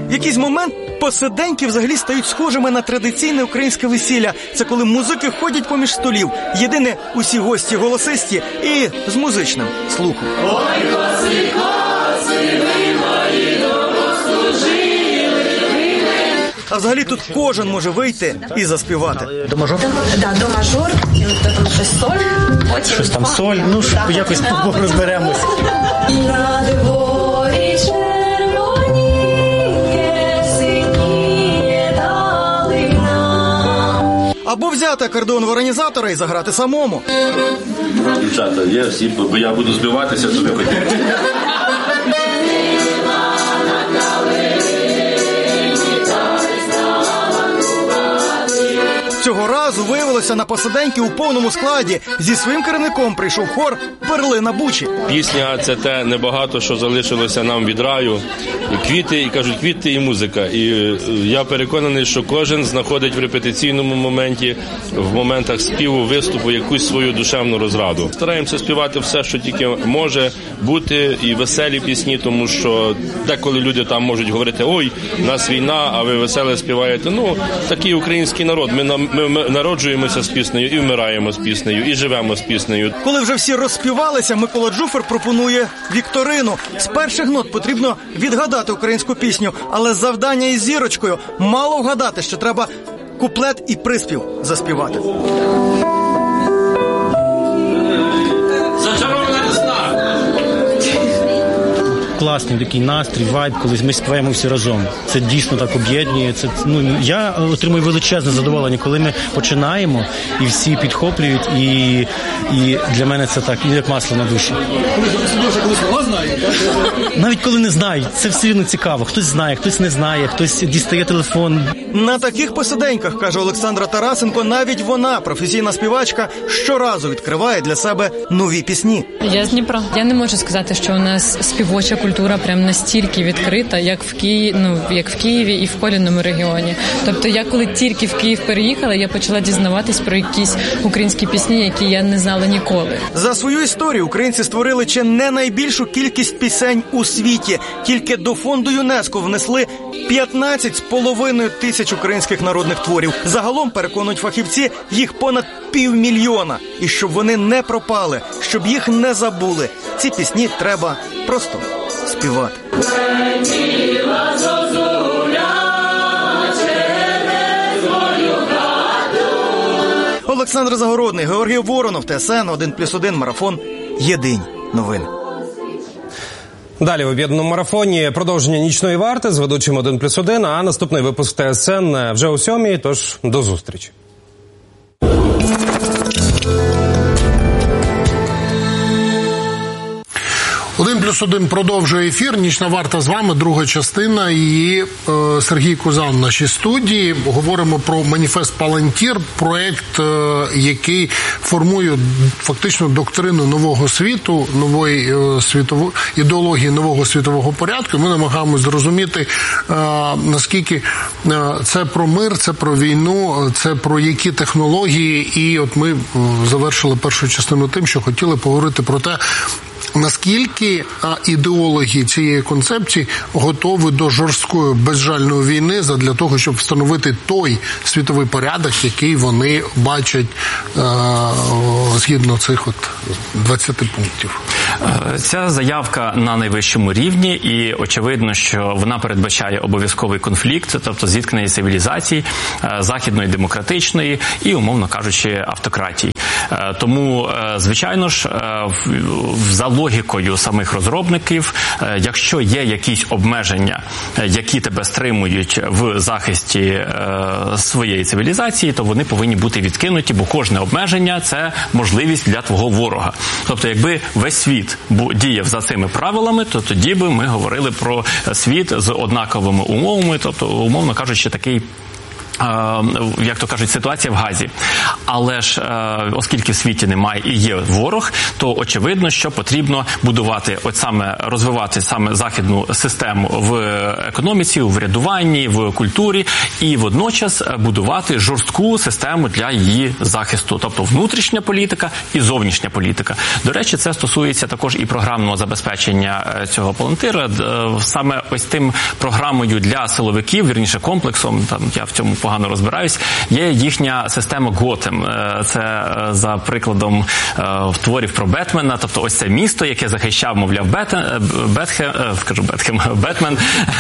В якийсь момент посиденьки взагалі стають схожими на традиційне українське весілля. Це коли музики ходять поміж столів. Єдине, усі гості голосисті і з музичним слухом. Ой, коси, ви мої довгослужили. А взагалі тут кожен може вийти і заспівати. До мажор? Так, до мажор, і от там щось соль, потім... Щось там соль, ну, якось розберемось. На дворі червоніє, синіє долина. Або взяти акордеон в організатора і заграти самому. Дівчата, є всі, бо я буду збиватися, то ви хотіли. Цього разу виявилося на посиденьки у повному складі. Зі своїм керівником прийшов хор «Перлина Бучі». Пісня – це те небагато, що залишилося нам від раю. Квіти, і кажуть, квіти і музика. І я переконаний, що кожен знаходить в репетиційному моменті, в моментах співу, виступу якусь свою душевну розраду. Стараємося співати все, що тільки може бути, і веселі пісні, тому що деколи люди там можуть говорити: ой, у нас війна, а ви веселе співаєте. Ну, такий український народ. Ми народжуємося з піснею, і вмираємо з піснею, і живемо з піснею. Коли вже всі розспівалися, Микола Джуфер пропонує вікторину. З перших нот потрібно відгадати українську пісню, але завдання із зірочкою мало вгадати, що треба куплет і приспів заспівати. Класний такий настрій, вайб, коли ми співаємо всі разом. Це дійсно так об'єднує. Я отримую величезне задоволення, коли ми починаємо і всі підхоплюють, і для мене це так, як масло на душі. Навіть коли не знають, це все одно цікаво. Хтось знає, хтось не знає, хтось дістає телефон. На таких посиденьках, каже Олександра Тарасенко, навіть вона, професійна співачка, щоразу відкриває для себе нові пісні. Я з Дніпра. Я не можу сказати, що у нас співоча культура прям настільки відкрита, як в Києві і в Коліному регіоні. Тобто я коли тільки в Київ переїхала, я почала дізнаватись про якісь українські пісні, які я не знала ніколи. За свою історію українці створили чи не найбільшу кількість пісень у світі. Тільки до фонду ЮНЕСКО внесли 15,5 тисяч українських народних творів. Загалом, переконують фахівці, їх понад 500 000. І щоб вони не пропали, щоб їх не забули, ці пісні треба просто співати. Олександр Загородний, Георгій Воронов, ТСН 1+1 Марафон. Єдині новини. Далі в об'єднаному марафоні продовження нічної варти з ведучим 1+1, а наступний випуск ТСН вже о 7:00, тож до зустрічі. 1+1 продовжує ефір. Нічна варта з вами, друга частина. І Сергій Кузан в нашій студії. Говоримо про маніфест Палантір, проект, який формує фактично доктрину нового світу, нової ідеології нового світового порядку. Ми намагаємося зрозуміти, наскільки це про мир, це про війну, це про які технології. І от ми завершили першу частину тим, що хотіли поговорити про те, наскільки ідеологи цієї концепції готові до жорсткої, безжальної війни задля того, щоб встановити той світовий порядок, який вони бачать згідно цих 20 пунктів? Ця заявка на найвищому рівні, і очевидно, що вона передбачає обов'язковий конфлікт, тобто зіткнення цивілізацій, західної демократичної і, умовно кажучи, автократії. Тому, звичайно ж, за логікою самих розробників, якщо є якісь обмеження, які тебе стримують в захисті своєї цивілізації, то вони повинні бути відкинуті, бо кожне обмеження – це можливість для твого ворога. Тобто, якби весь світ діяв за цими правилами, то тоді би ми говорили про світ з однаковими умовами, тобто, умовно кажучи, такий як то кажуть, ситуація в Газі. Але ж, оскільки в світі немає і є ворог, то очевидно, що потрібно будувати, розвивати саме західну систему в економіці, у врядуванні, в культурі і водночас будувати жорстку систему для її захисту. Тобто внутрішня політика і зовнішня політика. До речі, це стосується також і програмного забезпечення цього палантира. Саме ось тим програмою для силовиків, вірніше комплексом, там я в цьому погано розбираюсь, є їхня система Готэм. Це за прикладом творів про Бетмена, тобто ось це місто, яке захищав, мовляв, Бетмен,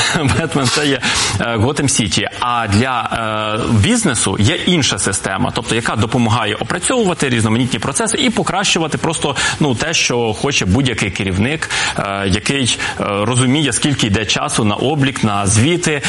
це є Готэм Сіті. А для бізнесу є інша система, тобто яка допомагає опрацьовувати різноманітні процеси і покращувати просто те, що хоче будь-який керівник, який розуміє, скільки йде часу на облік, на звіти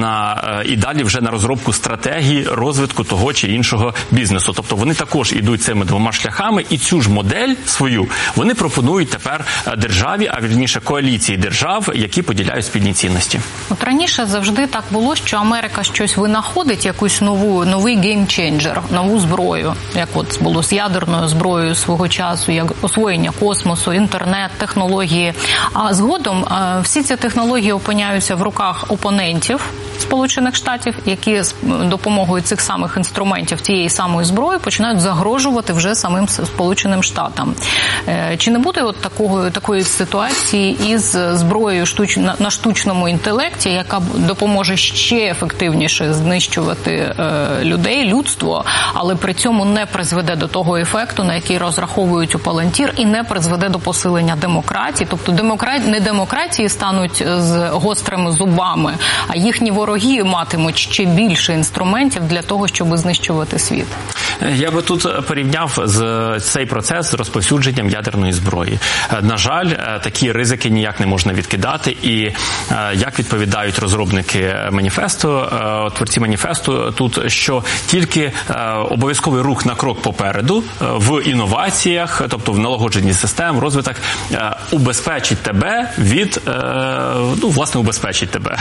і далі вже на розробку стратегії розвитку того чи іншого бізнесу. Тобто вони також ідуть цими двома шляхами, і цю ж модель свою вони пропонують тепер державі, а вірніше коаліції держав, які поділяють спільні цінності. От раніше завжди так було, що Америка щось винаходить, якусь новий геймченджер, нову зброю, як от було з ядерною зброєю свого часу, як освоєння космосу, інтернет, технології. А згодом всі ці технології опиняються в руках опонентів Сполучених Штатів, які з допомогою цих самих інструментів, тієї самої зброї, починають загрожувати вже самим Сполученим Штатам. Чи не буде от такої ситуації із зброєю на штучному інтелекті, яка допоможе ще ефективніше знищувати людей, людство, але при цьому не призведе до того ефекту, на який розраховують у Палантір, і не призведе до посилення демократії? Тобто не демократії стануть з гострими зубами, а їхні вороги матимуть ще більше інструментів для того, щоб знищувати світ. Я би тут порівняв цей процес з розповсюдженням ядерної зброї. На жаль, такі ризики ніяк не можна відкидати, і як відповідають розробники маніфесту, творці маніфесту тут, що тільки обов'язковий рух на крок попереду в інноваціях, тобто в налагодженні систем, розвиток, убезпечить тебе від, убезпечить тебе.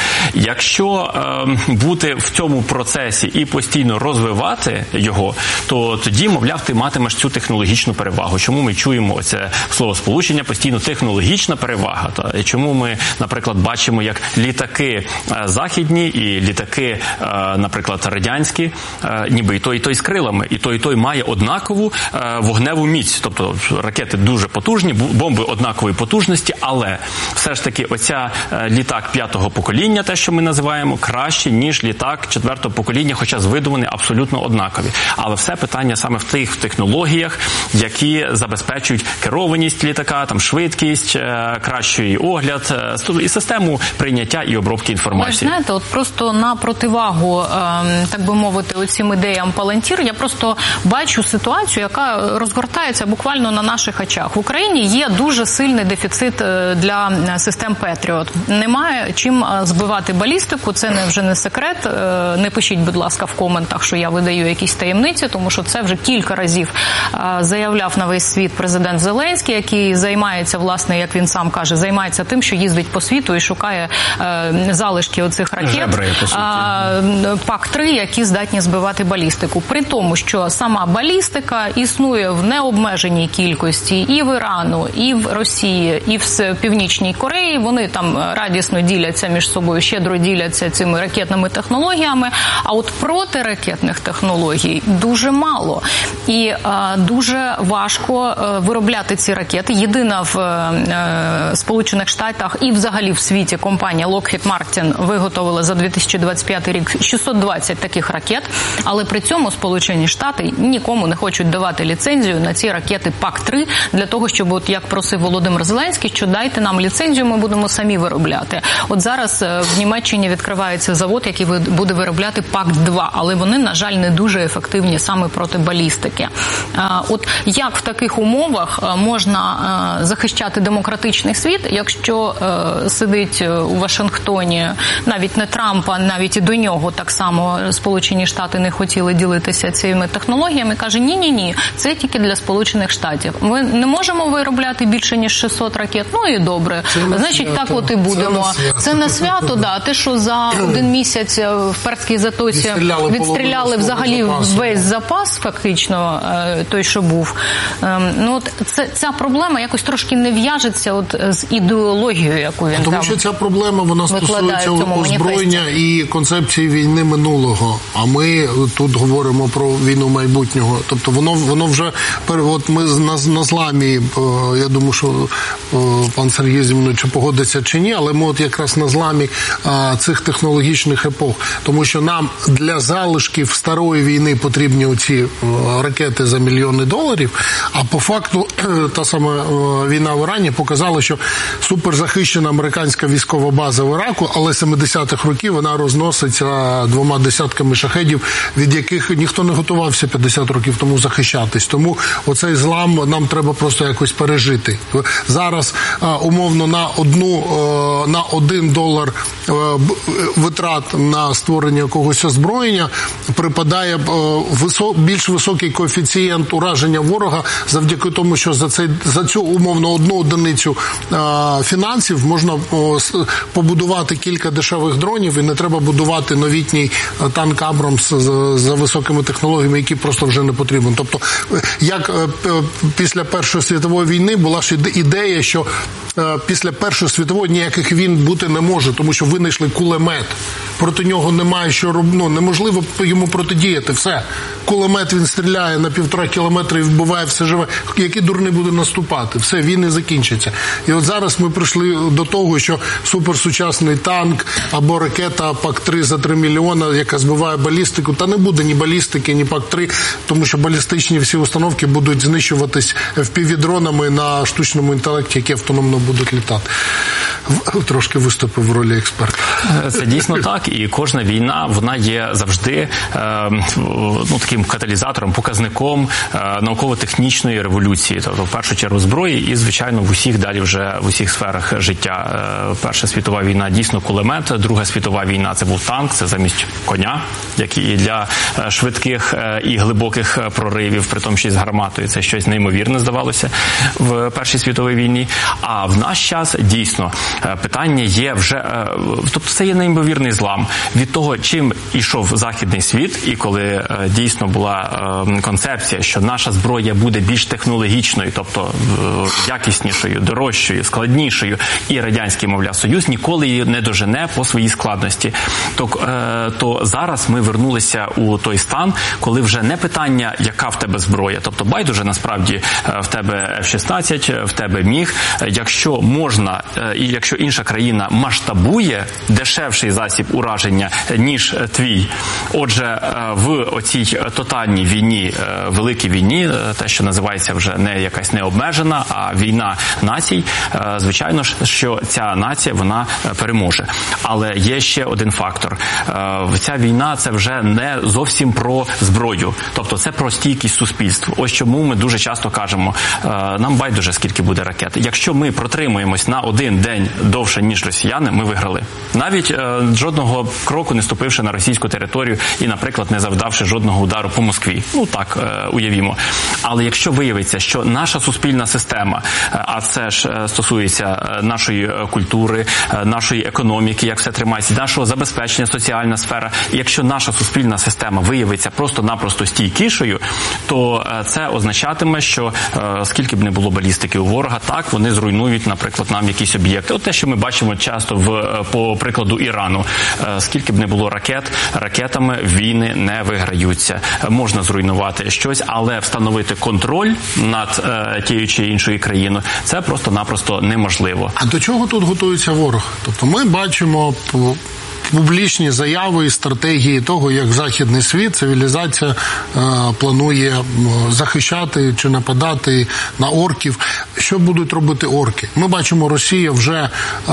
Якщо бути в цьому процесі і постійно розвивати його, то тоді, мовляв, ти матимеш цю технологічну перевагу. Чому ми чуємо це словосполучення постійно технологічна перевага? І чому ми, наприклад, бачимо, як літаки західні і літаки, наприклад, радянські, ніби і той з крилами, і той має однакову вогневу міць. Тобто ракети дуже потужні, бомби однакової потужності, але все ж таки оця літак 5-го покоління, те, що ми називаємо, краще, ніж літак 4-го покоління, хоча з виду вони абсолютно однакові. Але все питання саме в тих технологіях, які забезпечують керованість літака, там швидкість, кращий огляд і систему прийняття і обробки інформації. Ви знаєте, от просто на противагу, так би мовити, оцим ідеям Палантір, я просто бачу ситуацію, яка розгортається буквально на наших очах. В Україні є дуже сильний дефіцит для систем Петріот. Немає чим збивати балістику, це вже не секрет. Не пишіть, будь ласка, в коментах, що я видаю якісь таємниці, тому що це вже кілька разів заявляв на весь світ президент Зеленський, який займається, власне, як він сам каже, займається тим, що їздить по світу і шукає залишки оцих ракет ПАК-3, які здатні збивати балістику. При тому, що сама балістика існує в необмеженій кількості і в Ірану, і в Росії, і в Північній Кореї. Вони там радісно діляться між собою, щедро діляться цими ракетними технологіями, а от протиракетних технологій дуже мало. І дуже важко виробляти ці ракети. Єдина в Сполучених Штатах і взагалі в світі компанія Lockheed Martin виготовила за 2025 рік 620 таких ракет, але при цьому Сполучені Штати нікому не хочуть давати ліцензію на ці ракети ПАК-3 для того, щоб, от як просив Володимир Зеленський, що дайте нам ліцензію, ми будемо самі виробляти. От зараз в Німеччині відкривається завод, який буде виробляти ПАК-2, але вони, на жаль, не дуже ефективні ефективні саме проти балістики. От як в таких умовах можна захищати демократичний світ, якщо сидить у Вашингтоні навіть не Трамп, а навіть і до нього так само Сполучені Штати не хотіли ділитися цими технологіями, каже, ні, це тільки для Сполучених Штатів. Ми не можемо виробляти більше, ніж 600 ракет, ну і добре. Значить, так от і будемо. Це на свято, да. Те, що за один місяць в Перській затоці відстріляли взагалі весь запас, фактично, той, що був. Ну, от ця проблема якось трошки не в'яжеться от з ідеологією, яку він тому що ця проблема, вона стосується озброєння і концепції війни минулого. А ми тут говоримо про війну майбутнього. Тобто воно вже, от ми на зламі, я думаю, що пан Сергій зі мною чи погодиться чи ні, але ми от якраз на зламі цих технологічних епох. Тому що нам для залишків старої війни потрібні оці ракети за мільйони доларів, а по факту та сама війна в Ірані показала, що суперзахищена американська військова база в Іраку, але 70-х років вона розноситься 2 десятками шахедів, від яких ніхто не готувався 50 років тому захищатись. Тому оцей злам нам треба просто якось пережити. Зараз умовно на $1 витрат на створення якогось озброєння припадає більш високий коефіцієнт ураження ворога завдяки тому, що за цю умовно 1 одиницю фінансів можна побудувати кілька дешевих дронів і не треба будувати новітній танк Абрамс за високими технологіями, які просто вже не потрібні. Тобто, як після Першої світової війни була ж ідея, що після Першої світової ніяких війн бути не може, тому що винайшли кулемет. Проти нього немає що робити, неможливо йому протидіяти. Все. Кулемет, він стріляє на 1,5 кілометра і вбиває все живе. Який дурний буде наступати? Все, війни закінчаться. І от зараз ми прийшли до того, що суперсучасний танк або ракета ПАК-3 за 3 мільйони, яка збиває балістику, та не буде ні балістики, ні ПАК-3, тому що балістичні всі установки будуть знищуватись FPV-дронами на штучному інтелекті, які автономно будуть літати. Трошки виступив в ролі експерта. Це дійсно так, і кожна війна, вона є завжди таким каталізатором, показником науково-технічної революції, тобто в першу чергу зброї і, звичайно, в усіх сферах життя. Перша світова війна дійсно кулемет, Друга світова війна це був танк, це замість коня, як і для швидких і глибоких проривів, при тому, що з гарматою це щось неймовірне здавалося в Першій світовій війні. А в наш час дійсно питання є вже, тобто це є неймовірний злам від того, чим ішов західний світ, і коли дійсно була концепція, що наша зброя буде більш технологічною, тобто якіснішою, дорожчою, складнішою, і Радянський, мовляв, Союз ніколи її не дожене по своїй складності. То зараз ми вернулися у той стан, коли вже не питання, яка в тебе зброя, тобто байдуже насправді в тебе F-16, в тебе МіГ, якщо можна, і якщо інша країна масштабує дешевший засіб ураження, ніж твій. Отже, в оцій тотальній війні, великій війні, те, що називається вже не якась необмежена, а війна націй, звичайно ж, що ця нація, вона переможе. Але є ще один фактор. Ця війна – це вже не зовсім про зброю. Тобто це про стійкість суспільств. Ось чому ми дуже часто кажемо, нам байдуже, скільки буде ракет. Якщо ми протримуємось на один день довше, ніж росіяни, ми виграли. Навіть жодного кроку не ступивши на російську територію і, наприклад, не завдавши жодного удару по Москві. Ну так, уявімо. Але якщо виявиться, що наша суспільна система, а це ж стосується нашої культури, нашої економіки, як все тримається, нашого забезпечення, соціальна сфера, і якщо наша суспільна система виявиться просто-напросто стійкішою, то це означатиме, що скільки б не було балістики у ворога, так, вони зруйнують, наприклад, нам якісь об'єкти. От те, що ми бачимо часто по прикладу Ірану. Скільки б не було ракетами війни не виграються. Можна зруйнувати щось, але встановити контроль над тією чи іншою країною, це просто-напросто неможливо. А до чого тут готується ворог? Тобто ми бачимо публічні заяви і стратегії того, як західний світ, цивілізація планує захищати чи нападати на орків. що будуть робити орки? Ми бачимо, Росія вже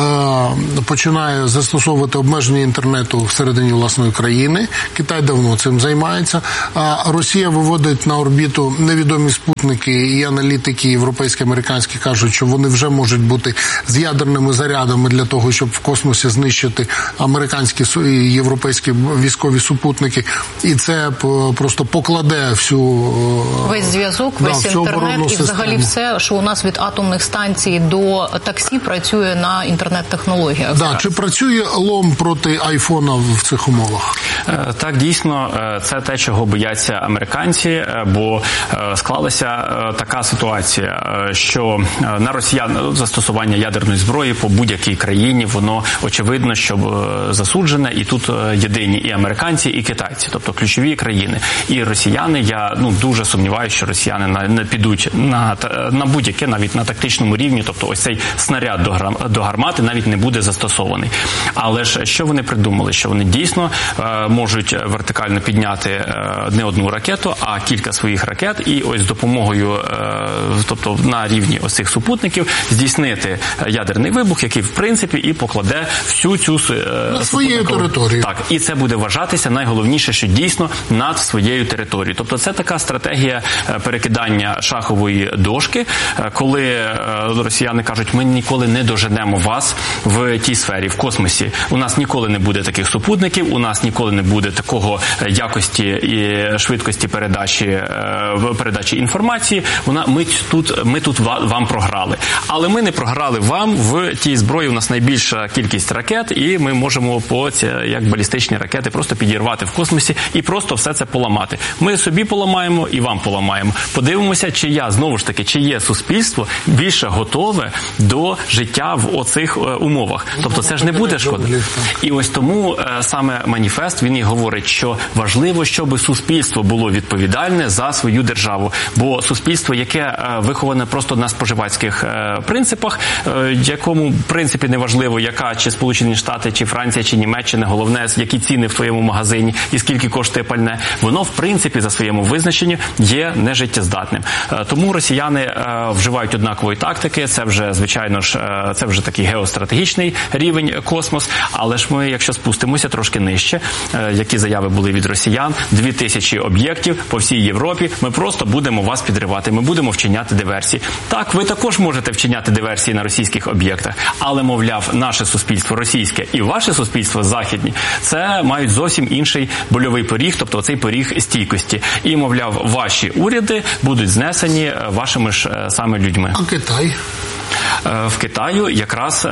починає застосовувати обмеження інтернету всередині власної країни. Китай давно цим займається. Росія виводить на орбіту невідомі спутники, і аналітики європейські, американські кажуть, що вони вже можуть бути з ядерними зарядами для того, щоб в космосі знищити американські і європейські військові супутники. І це просто покладе весь зв'язок, весь інтернет і взагалі все, що у нас від атомних станцій до таксі працює на інтернет-технологіях. Да, чи працює лом проти айфона в цих умовах? Так, дійсно, це те, чого бояться американці, бо склалася така ситуація, що на росіян застосування ядерної зброї по будь-якій країні, воно очевидно, що засуджене, і тут єдині і американці, і китайці, тобто ключові країни. І росіяни, я дуже сумніваюся, що росіяни не підуть на будь-яке, навіть на тактичному рівні, тобто ось цей снаряд до гармати навіть не буде застосований. Але ж що вони придумали? Що вони дійсно можуть вертикально підняти не одну ракету, а кілька своїх ракет, і ось з допомогою, тобто на рівні ось цих супутників, здійснити ядерний вибух, який в принципі і покладе всю цю на своєю територією. Так, і це буде вважатися найголовніше, що дійсно над своєю територією. Тобто це така стратегія перекидання шахової дошки, коли росіяни кажуть, ми ніколи не доженемо вас в тій сфері, в космосі. У нас ніколи не буде таких супутників, у нас ніколи не буде такого якості і швидкості передачі інформації. Ми тут вам програли. Але ми не програли вам в тій зброї. У нас найбільша кількість ракет, і ми можемо як балістичні ракети, просто підірвати в космосі і просто все це поламати. Ми собі поламаємо і вам поламаємо. Подивимося, чи є суспільство більше готове до життя в оцих умовах. Тобто це ж не буде шкода. І ось тому саме маніфест, він і говорить, що важливо, щоб суспільство було відповідальне за свою державу. Бо суспільство, яке виховане просто на споживацьких принципах, якому в принципі не важливо, яка чи Сполучені Штати, чи Франція, чи Німеччина, головне, які ціни в твоєму магазині і скільки коштує пальне, воно в принципі за своєму визначенню є нежиттєздатним. Тому росіяни вживають однакової тактики, це вже, звичайно ж, це вже такий геостратегічний рівень космос, але ж ми, якщо спустимося трошки нижче, які заяви були від росіян, 2000 об'єктів по всій Європі, ми просто будемо вас підривати, ми будемо вчиняти диверсії. Так, ви також можете вчиняти диверсії на російських об'єктах, але, мовляв, наше суспільство російське і ваше суспільство західні, це мають зовсім інший больовий поріг, тобто цей поріг стійкості. І, мовляв, ваші уряди будуть знесені вашими ж саме людьми. А Китай? В Китаю якраз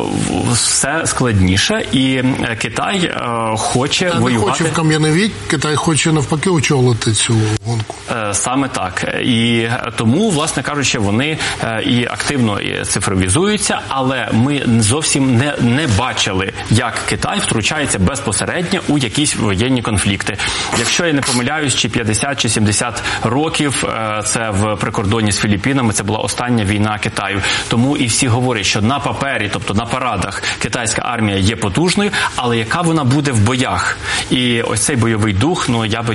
все складніше, і Китай хоче воювати. Не хоче в кам'яний вік, Китай хоче навпаки очолити цю гонку. Саме так. І тому, власне кажучи, вони і активно цифровізуються, але ми зовсім не бачили, як Китай втручається безпосередньо у якісь воєнні конфлікти. Якщо я не помиляюсь, чи 50, чи 70 років це в прикордонні з Філіппінами, це була остання війна Китаю. Тому і всі говорять, що на папері, тобто на парадах, китайська армія є потужною, але яка вона буде в боях? І ось цей бойовий дух,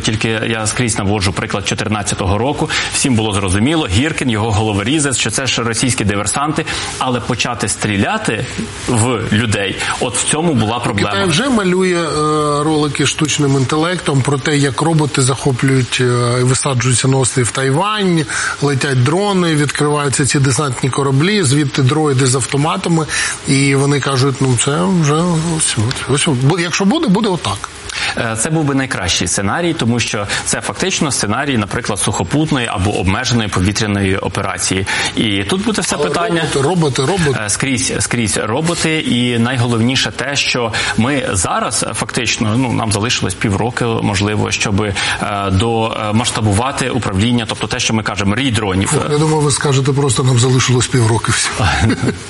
я скрізь наводжу приклад 14-го року, всім було зрозуміло, Гіркін, його головорізець, що це ж російські диверсанти, але почати стріляти в людей, от в цьому була проблема. Китай вже малює ролики штучним інтелектом про те, як роботи захоплюють і висаджуються на острів Тайвань, летять дрони, відкриваються ці десантні кораблі, звідти дроїди з автоматами, і вони кажуть, це вже ось, якщо буде отак. Це був би найкращий сценарій, тому що це фактично сценарій, наприклад, сухопутної або обмеженої повітряної операції. І тут буде все питання... Роботи. Скрізь роботи, і найголовніше те, що ми зараз фактично, нам залишилось півроку, можливо, щоб домасштабувати управління, тобто те, що ми кажемо, рій дронів. Я думаю, ви скажете просто, нам залишилось півроку всього.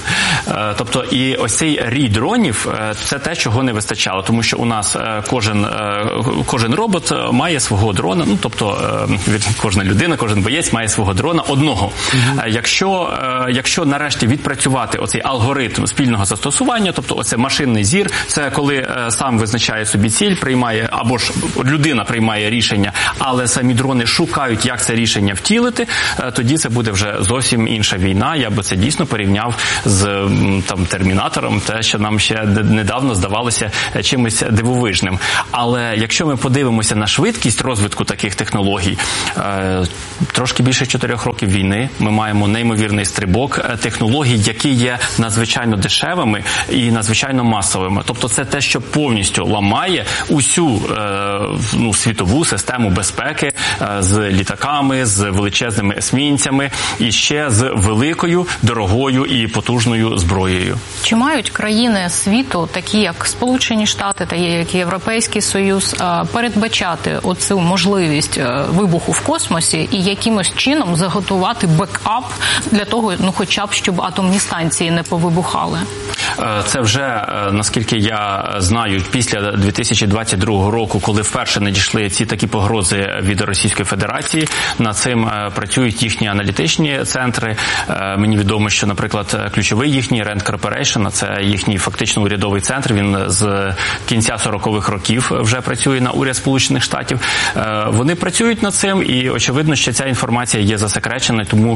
Тобто, і ось цей рій дронів – це те, чого не вистачало, тому що у нас кожен кожен робот має свого дрона, ну, тобто кожна людина, кожен боєць має свого дрона одного. Якщо нарешті відпрацювати оцей алгоритм спільного застосування, тобто оце машинний зір, це коли сам визначає собі ціль, приймає, або ж людина приймає рішення, але самі дрони шукають, як це рішення втілити, тоді це буде вже зовсім інша війна. Я би це дійсно порівняв з Термінатором, те, що нам ще недавно здавалося чимось дивовижним. Але якщо ми подивимося на швидкість розвитку таких технологій, трошки більше 4 років війни, ми маємо неймовірний стрибок технологій, які є надзвичайно дешевими і надзвичайно масовими. Тобто це те, що повністю ламає усю світову систему безпеки з літаками, з величезними есмінцями і ще з великою, дорогою і потужною зброєю. Чи мають країни світу, такі як Сполучені Штати та як Європейський Союз, передбачати оцю можливість вибуху в космосі і якимось чином заготувати бекап для того, хоча б, щоб атомні станції не повибухали? Це вже, наскільки я знаю, після 2022 року, коли вперше надійшли ці такі погрози від Російської Федерації, над цим працюють їхні аналітичні центри. Мені відомо, що, наприклад, ключовий їхній Rand Corporation, це їхній фактично урядовий центр, він з кінця 40-х років вже працює на уряд Сполучених Штатів. Вони працюють над цим, і очевидно, що ця інформація є засекречена, тому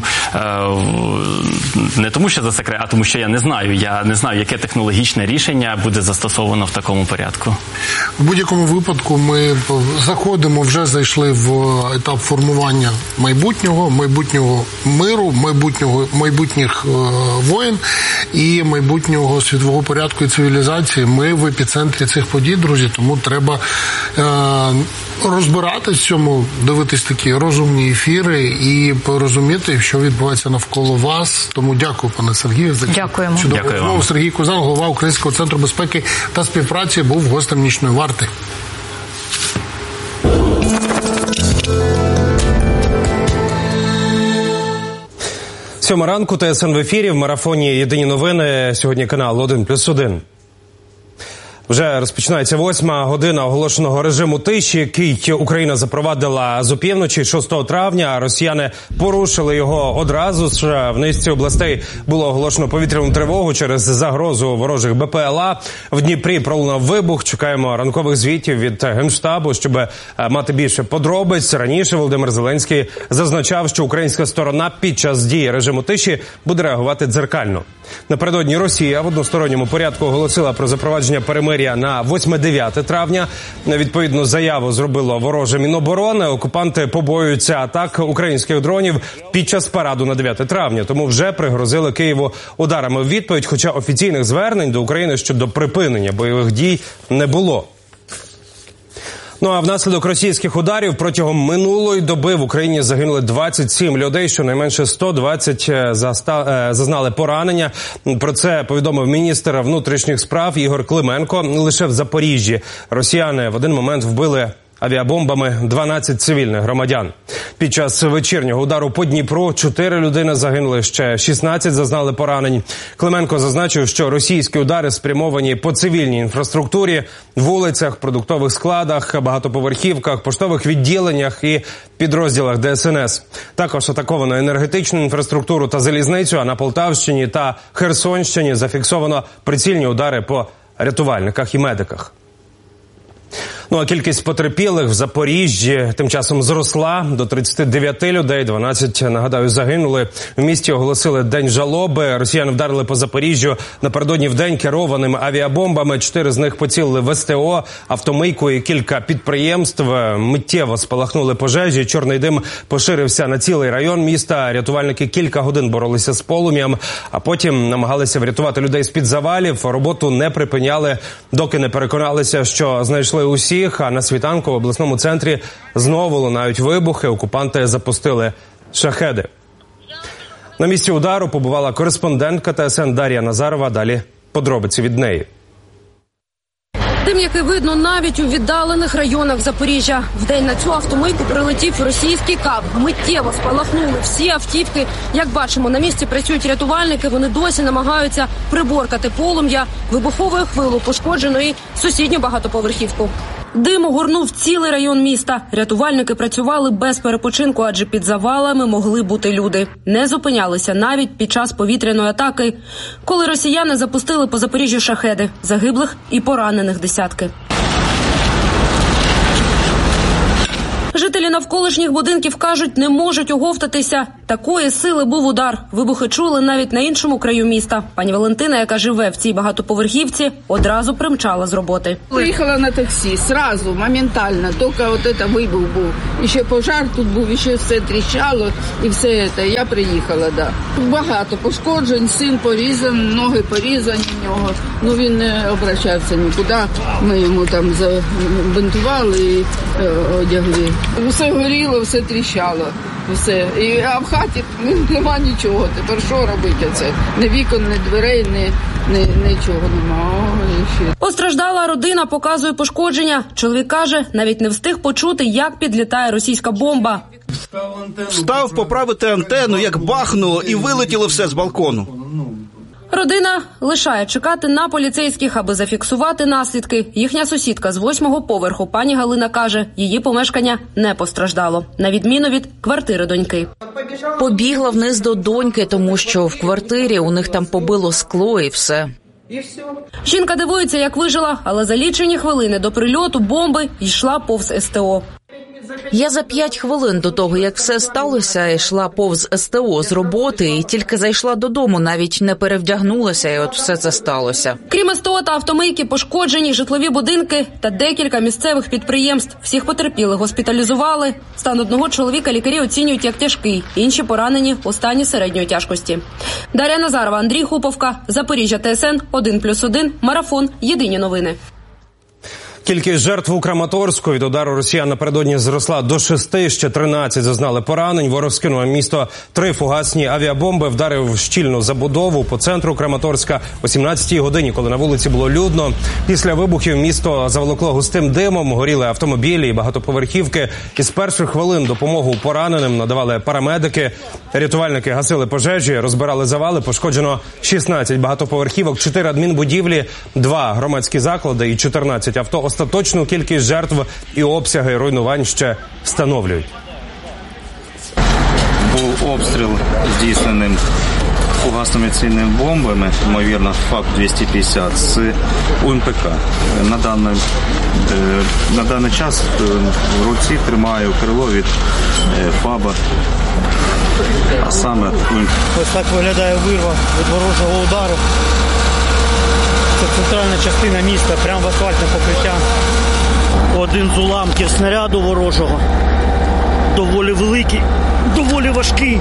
не тому, що засекречена, а тому, що я не знаю, яке технологічне рішення буде застосовано в такому порядку. В будь-якому випадку ми вже зайшли в етап формування майбутнього миру, майбутніх воєн і майбутнього світового порядку і цивілізації. Ми в епіцентрі цих подій, друзі, тому треба розбиратись в цьому, дивитись такі розумні ефіри і порозуміти, що відбувається навколо вас. Тому дякую, пане Сергію, за чудову розмову. Сергій Кузан, голова Українського центру безпеки та співпраці, був гостем «Нічної варти». Сьома ранку, ТСН в ефірі, в марафоні «Єдині новини». Сьогодні канал 1+1. Вже розпочинається 8-ма година оголошеного режиму тиші, який Україна запровадила з опівночі 6 травня. Росіяни порушили його одразу ж. В низці областей було оголошено повітряну тривогу через загрозу ворожих БПЛА. В Дніпрі пролунав вибух. Чекаємо ранкових звітів від Генштабу, щоб мати більше подробиць. Раніше Володимир Зеленський зазначав, що українська сторона під час дії режиму тиші буде реагувати дзеркально. Напередодні Росія в односторонньому порядку оголосила про запровадження перемир'я на 8-9 травня. Відповідну заяву зробило вороже Міноборони. Окупанти побоюються атак українських дронів під час параду на 9 травня. Тому вже пригрозили Києву ударами в відповідь, хоча офіційних звернень до України щодо припинення бойових дій не було. Ну а внаслідок російських ударів протягом минулої доби в Україні загинули 27 людей, щонайменше 120 зазнали поранення. Про це повідомив міністр внутрішніх справ Ігор Клименко. Лише в Запоріжжі росіяни в один момент вбили авіабомбами 12 цивільних громадян. Під час вечірнього удару по Дніпру 4 людини загинули, ще 16 зазнали поранень. Клименко зазначив, що російські удари спрямовані по цивільній інфраструктурі, вулицях, продуктових складах, багатоповерхівках, поштових відділеннях і підрозділах ДСНС. Також атаковано енергетичну інфраструктуру та залізницю, а на Полтавщині та Херсонщині зафіксовано прицільні удари по рятувальниках і медиках. Ну а кількість потерпілих в Запоріжжі тим часом зросла до 39 людей, 12, нагадаю, загинули. В місті оголосили день жалоби. Росіяни вдарили по Запоріжжю напередодні вдень керованими авіабомбами. 4 з них поцілили в СТО, автомийку і кілька підприємств. Миттєво спалахнули пожежі, чорний дим поширився на цілий район міста. Рятувальники кілька годин боролися з полум'ям, а потім намагалися врятувати людей з-під завалів. Роботу не припиняли, доки не переконалися, що знайшли усіх. А на світанку в обласному центрі знову лунають вибухи. Окупанти запустили шахеди. На місці удару побувала кореспондентка ТСН Дар'я Назарова. Далі подробиці від неї. Дим, який видно навіть у віддалених районах Запоріжжя. Вдень на цю автомийку прилетів російський КАП. Миттєво спалахнули всі автівки. Як бачимо, на місці працюють рятувальники. Вони досі намагаються приборкати полум'я. Вибуховою хвилою пошкоджено і сусідню багатоповерхівку. Дим огорнув цілий район міста. Рятувальники працювали без перепочинку, адже під завалами могли бути люди. Не зупинялися навіть під час повітряної атаки, коли росіяни запустили по Запоріжжю шахеди. Загиблих і поранених десятки. Жителі навколишніх будинків кажуть, не можуть оговтатися. Такої сили був удар. Вибухи чули навіть на іншому краю міста. Пані Валентина, яка живе в цій багатоповерхівці, одразу примчала з роботи. Приїхала на таксі, сразу, моментально, тільки от це вибух був. І ще пожар тут був, і ще все тріщало, і все це. Я приїхала, да. Багато пошкоджень, син порізаний, ноги порізані в нього. Ну він не обращався нікуди. Ми йому там забинтували і одягли. Все горіло, все тріщало, все. А в хаті нема нічого. Тепер що робити це? Ні вікон, ні дверей, нічого нема. Постраждала родина, показує пошкодження. Чоловік каже, навіть не встиг почути, як підлітає російська бомба. Встав поправити антенну, як бахнуло, і вилетіло все з балкону. Родина лишає чекати на поліцейських, аби зафіксувати наслідки. Їхня сусідка з 8-го поверху, пані Галина, каже, її помешкання не постраждало, на відміну від квартири доньки. Побігла вниз до доньки, тому що в квартирі у них там побило скло і все. Жінка дивується, як вижила, але за лічені хвилини до прильоту бомби йшла повз СТО. Я за 5 хвилин до того, як все сталося, йшла повз СТО з роботи і тільки зайшла додому, навіть не перевдягнулася, і от все це сталося. Крім СТО та автомийки, пошкоджені житлові будинки та декілька місцевих підприємств. Всіх потерпілих госпіталізували. Стан одного чоловіка лікарі оцінюють як тяжкий, інші поранені у стані середньої тяжкості. Дар'я Назарова, Андрій Хуповка, Запоріжжя, ТСН 1+1, Марафон, Єдині новини. Кількість жертв у Краматорську від удару росіян напередодні зросла до 6, ще 13 зазнали поранень. Ворог скинув на місто 3 фугасні авіабомби, вдарив щільну забудову по центру Краматорська о 17-й годині, коли на вулиці було людно. Після вибухів місто заволокло густим димом, горіли автомобілі і багатоповерхівки. Із перших хвилин допомогу пораненим надавали парамедики. Рятувальники гасили пожежі, розбирали завали. Пошкоджено 16 багатоповерхівок, 4 адмінбудівлі, 2 громадські заклади і 14 авто. Остаточну кількість жертв і обсяги руйнувань ще встановлюють. Був обстріл здійсненим фугасними цільними бомбами, ймовірно, ФАП-250 з УМПК. На даний час в руці тримаю крило від ФАБа, а саме УМПК. Ось так виглядає вирва від ворожого удару. Це центральна частина міста, прямо в асфальтне покриття. Один з уламків снаряду ворожого. Доволі великий, доволі важкий.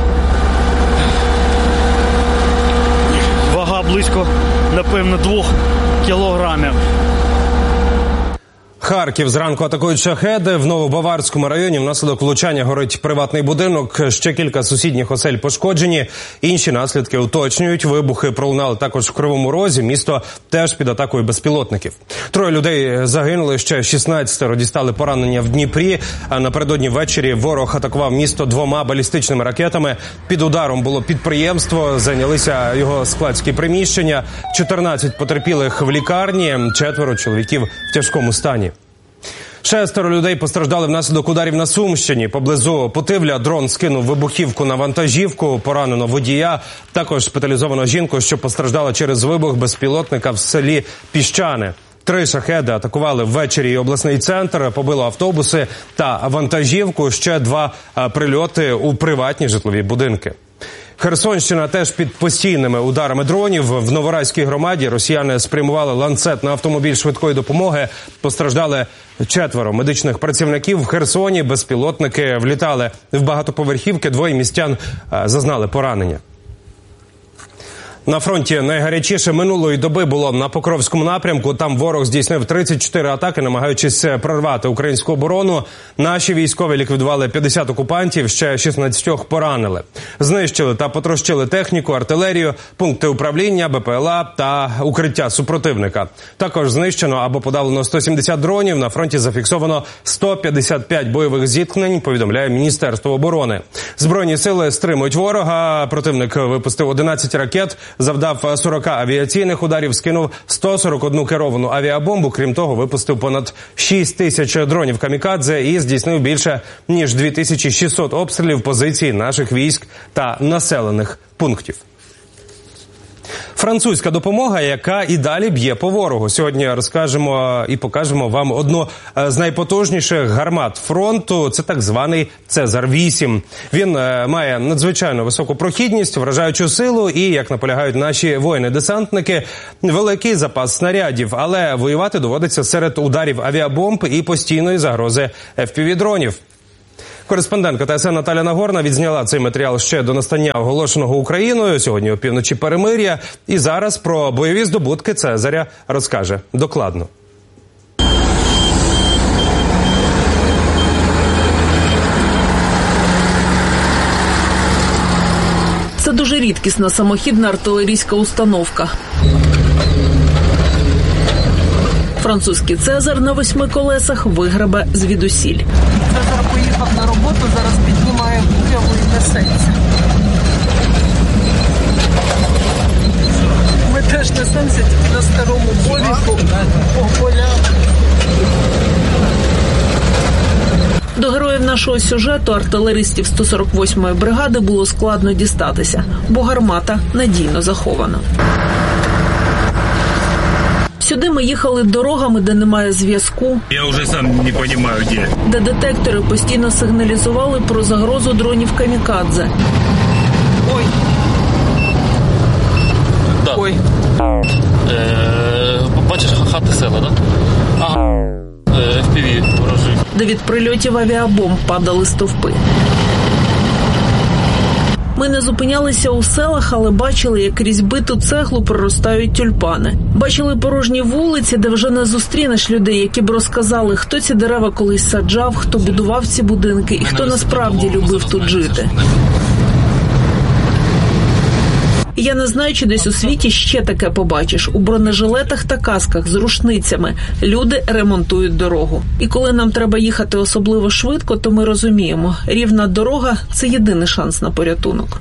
Вага близько, напевно, 2 кілограмів. Харків зранку атакують шахеди. В Новобаварському районі внаслідок влучання горить приватний будинок. Ще кілька сусідніх осель пошкоджені. Інші наслідки уточнюють. Вибухи пролунали також в Кривому Розі. Місто теж під атакою безпілотників. 3 людей загинули, ще 16 дістали поранення в Дніпрі. А напередодні ввечері ворог атакував місто 2 балістичними ракетами. Під ударом було підприємство, зайнялися його складські приміщення. 14 потерпілих в лікарні, 4 чоловіків в тяжкому стані. 6 людей постраждали внаслідок ударів на Сумщині. Поблизу Путивля дрон скинув вибухівку на вантажівку, поранено водія. Також шпиталізовано жінку, що постраждала через вибух безпілотника в селі Піщане. 3 шахеди атакували ввечері і обласний центр, побило автобуси та вантажівку. Ще 2 прильоти у приватні житлові будинки. Херсонщина теж під постійними ударами дронів. В Новорайській громаді росіяни спрямували ланцет на автомобіль швидкої допомоги. Постраждали 4 медичних працівників. В Херсоні безпілотники влітали в багатоповерхівки. 2 містян зазнали поранення. На фронті найгарячіше минулої доби було на Покровському напрямку. Там ворог здійснив 34 атаки, намагаючись прорвати українську оборону. Наші військові ліквідували 50 окупантів, ще 16 поранили. Знищили та потрощили техніку, артилерію, пункти управління, БПЛА та укриття супротивника. Також знищено або подавлено 170 дронів. На фронті зафіксовано 155 бойових зіткнень, повідомляє Міністерство оборони. Збройні сили стримують ворога. Противник випустив 11 ракет завдав 40 авіаційних ударів, скинув 141 керовану авіабомбу. Крім того, випустив понад 6 тисяч дронів камікадзе і здійснив більше ніж 2600 обстрілів позицій наших військ та населених пунктів. Французька допомога, яка і далі б'є по ворогу. Сьогодні розкажемо і покажемо вам одну з найпотужніших гармат фронту. Це так званий «Цезар-8». Він має надзвичайно високу прохідність, вражаючу силу і, як наполягають наші воїни-десантники, великий запас снарядів. Але воювати доводиться серед ударів авіабомб і постійної загрози FPV-дронів. Кореспондентка ТСН Наталя Нагорна відзняла цей матеріал ще до настання оголошеного Україною. Сьогодні опівночі перемир'я. І зараз про бойові здобутки Цезаря розкаже докладно. Це дуже рідкісна самохідна артилерійська установка. Французький «Цезар» на 8 колесах вигребе звідусіль. Цезар поїхав на роботу, зараз піднімає куряву і несеться. Ми теж несемося тільки на старому боліку, по полях. До героїв нашого сюжету, артилеристів 148-ї бригади, було складно дістатися, бо гармата надійно захована. Сюди ми їхали дорогами, де немає зв'язку. Я вже сам не розумію, де. Де детектори постійно сигналізували про загрозу дронів камікадзе. Ой. Да. Ой. Бачиш, хати села, так? Ага. FPV ворожий. Де від прильотів авіабомб падали стовпи. Ми не зупинялися у селах, але бачили, як крізь биту цеглу проростають тюльпани. Бачили порожні вулиці, де вже не зустрінеш людей, які б розказали, хто ці дерева колись саджав, хто будував ці будинки і хто насправді любив тут жити. І я не знаю, чи десь у світі ще таке побачиш. У бронежилетах та касках з рушницями люди ремонтують дорогу. І коли нам треба їхати особливо швидко, то ми розуміємо, рівна дорога – це єдиний шанс на порятунок.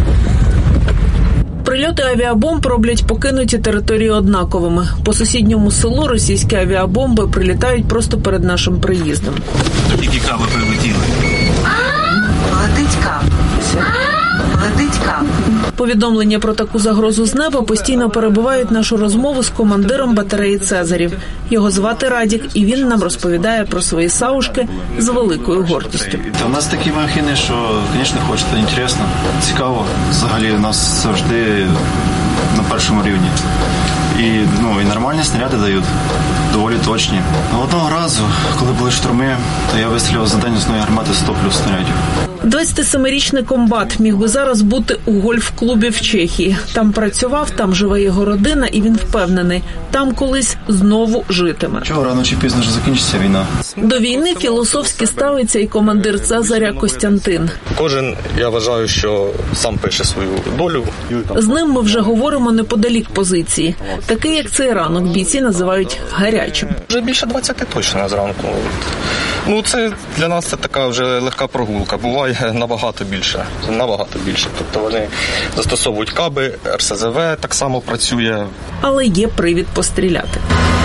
Прильоти авіабомб роблять покинуті території однаковими. По сусідньому селу російські авіабомби прилітають просто перед нашим приїздом. Які каби прилетіли? Летить кап. Летить кап. Повідомлення про таку загрозу з неба постійно перебивають нашу розмову з командиром батареї «Цезарів». Його звати Радік, і він нам розповідає про свої саушки з великою гордістю. У нас такі махини, що, звісно, хочеться, інтересно, цікаво. Взагалі у нас завжди на першому рівні. І нормальні снаряди дають, доволі точні. Одного разу, коли були штурми, то я вистрілив за день з одної гармати 100 плюс снарядів. 27-річний комбат міг би зараз бути у гольф-клубі в Чехії. Там працював, там живе його родина, і він впевнений, там колись знову житиме. Чого рано чи пізно ж закінчиться війна? До війни філософськи ставиться і командир «Цезаря» Костянтин. Кожен, я вважаю, що сам пише свою долю. З ним ми вже говоримо неподалік позиції. Такий, як цей ранок, бійці називають гарячим. Вже більше 20 точно зранку. Це для нас це така вже легка прогулка. Буває набагато більше. Тобто вони застосовують каби, РСЗВ так само працює. Але є привід постріляти.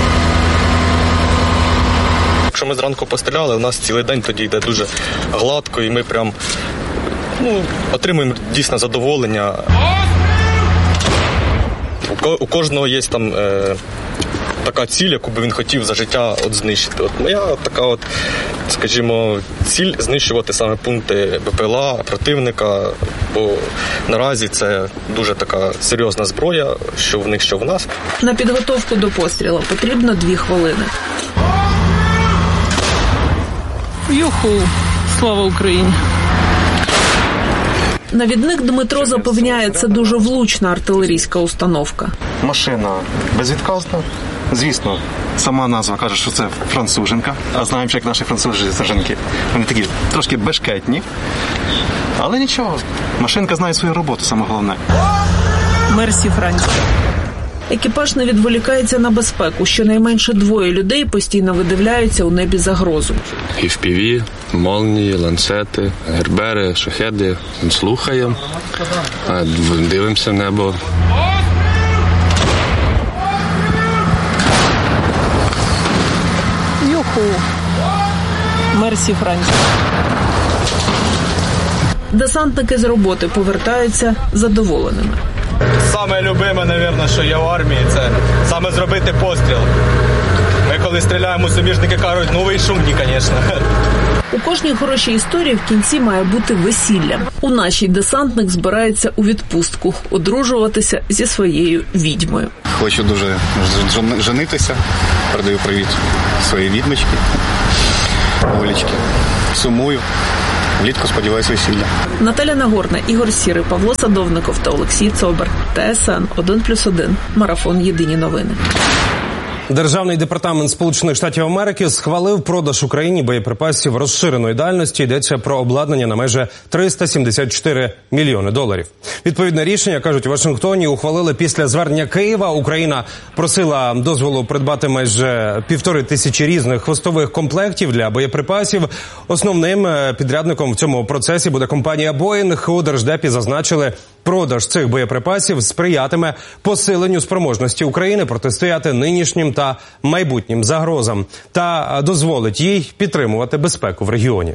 Якщо ми зранку постріляли, у нас цілий день тоді йде дуже гладко, і ми прям отримуємо дійсно задоволення. У кожного є там така ціль, яку би він хотів за життя знищити. Моя така скажімо, ціль знищувати саме пункти БПЛА противника, бо наразі це дуже така серйозна зброя, що в них, що в нас. На підготовку до пострілу потрібно 2 хвилини. Юху! Слава Україні! Навідник Дмитро запевняє, це дуже влучна артилерійська установка. Машина безвідказна. Звісно, сама назва каже, що це француженка. А знаємо, як наші француженки. Вони такі трошки бешкетні. Але нічого, машинка знає свою роботу, саме головне. Мерсі, Франція. Екіпаж не відволікається на безпеку. Щонайменше 2 людей постійно видивляються у небі загрозу. FPV, молнії, ланцети, гербери, шахеди. Слухаємо, дивимося в небо. Юху. Мерсі, Франція. Десантники з роботи повертаються задоволеними. Саме любиме, мабуть, що є в армії, це саме зробити постріл. Ми коли стріляємо, суміжники кажуть, ну ви й шумні, звісно. У кожній хорошій історії в кінці має бути весілля. У нашій десантник збирається у відпустку, одружуватися зі своєю відьмою. Хочу дуже женитися. Передаю привіт своїй відьмочці, Олечці. Сумую. Влітку сподіваюся весілля. Наталя Нагорна, Ігор Сірий, Павло Садовников та Олексій Цобер. ТСН 1+1. Марафон «Єдині новини». Державний департамент Сполучених Штатів Америки схвалив продаж Україні боєприпасів розширеної дальності. Йдеться про обладнання на майже $374 мільйони. Відповідне рішення, кажуть, у Вашингтоні ухвалили після звернення Києва. Україна просила дозволу придбати майже 1500 різних хвостових комплектів для боєприпасів. Основним підрядником в цьому процесі буде компанія Boeing. У Держдепі зазначили, продаж цих боєприпасів сприятиме посиленню спроможності України протистояти нинішнім та майбутнім загрозам та дозволить їй підтримувати безпеку в регіоні.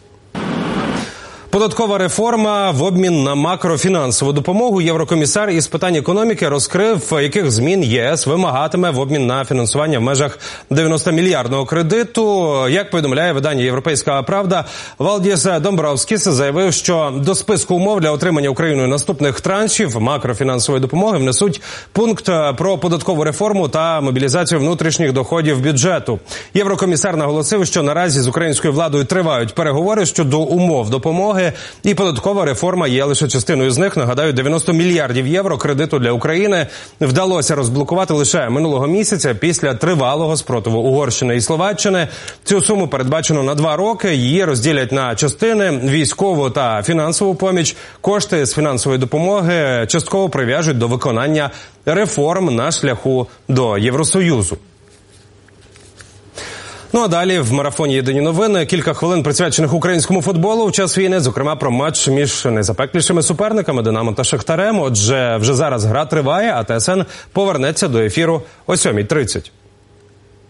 Податкова реформа в обмін на макрофінансову допомогу. Єврокомісар із питань економіки розкрив, яких змін ЄС вимагатиме в обмін на фінансування в межах 90-мільярдного кредиту. Як повідомляє видання «Європейська правда», Валдіс Домбровскіс заявив, що до списку умов для отримання Україною наступних траншів макрофінансової допомоги внесуть пункт про податкову реформу та мобілізацію внутрішніх доходів бюджету. Єврокомісар наголосив, що наразі з українською владою тривають переговори щодо умов допомоги, і податкова реформа є лише частиною з них. Нагадаю, 90 мільярдів євро кредиту для України вдалося розблокувати лише минулого місяця після тривалого спротиву Угорщини і Словаччини. Цю суму передбачено на 2 роки. Її розділять на частини – військову та фінансову поміч. Кошти з фінансової допомоги частково прив'яжуть до виконання реформ на шляху до Євросоюзу. Ну а далі в марафоні «Єдині новини» кілька хвилин присвячених українському футболу в час війни, зокрема про матч між найзапеклішими суперниками «Динамо» та «Шахтарем». Отже, вже зараз гра триває, а ТСН повернеться до ефіру о 7:30.